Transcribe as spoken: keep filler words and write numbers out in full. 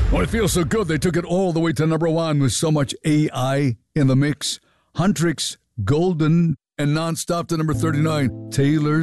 Oh, it feels so good. They took it all the way to number one with so much A I in the mix. Huntrix, Golden, and Nonstop to number thirty-nine. Taylor